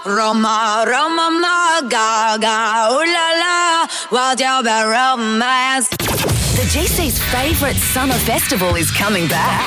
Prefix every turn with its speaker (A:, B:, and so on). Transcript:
A: Roma, Roma, ma, gaga, ooh la la, what's your bad romance?
B: The GC's favourite summer festival is coming back.